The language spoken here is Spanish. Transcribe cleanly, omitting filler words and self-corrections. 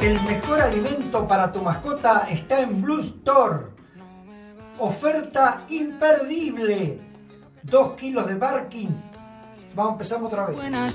El mejor alimento para tu mascota está en Blue Store. Oferta imperdible. 2 kilos de Barking. Empezamos otra vez.